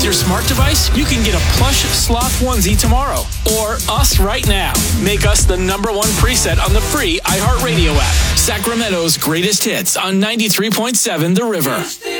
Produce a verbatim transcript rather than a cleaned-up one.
your smart device, you can get a plush sloth onesie tomorrow. Or us right now. Make us the number one preset on the free iHeartRadio app. Sacramento's greatest hits on ninety-three point seven The River.